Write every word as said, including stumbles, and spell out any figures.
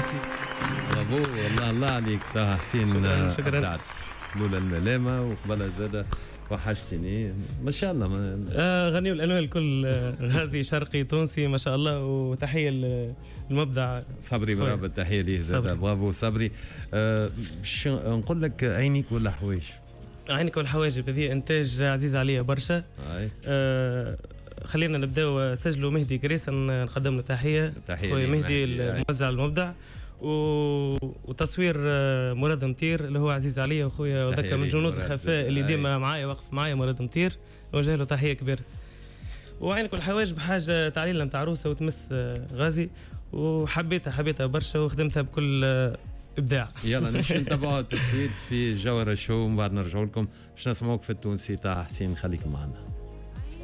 برافو والله الله عليك طه حسين. شكرا شكرا. لولا الملامة وقبلها زادة وحشتني ما شاء الله. ما... آه غني الألوان الكل. آه غازي شرقي تونسي ما شاء الله. وتحية المبدع صبري. برافو التحية ليه زادة. برافو صبري. آه نقول لك عينيك ولا حوايج؟ عينك والحواجب هذه إنتاج عزيز عليا برشا. آه خلينا نبداو. سجلوا مهدي كريسن نقدم له تحية. تحية مهدي الموزع المبدع. وتصوير مراد مطير اللي هو عزيز عليا واخويا وذكر من جنود الخفاء اللي ديما معايا وقف معايا. مراد مطير نوجه له تحيه كبيره. وعينك والحواجب حاجه تعليل نتاع عروسه وتمس غازي وحبيتها حبيتها برشا وخدمتها بكل ابداع. يلا نمشي نتابعوا التصويت في جوهر الشو ومن بعد نرجعوا لكم باش نسمعوك في التونسي تاع حسين. خليك معنا.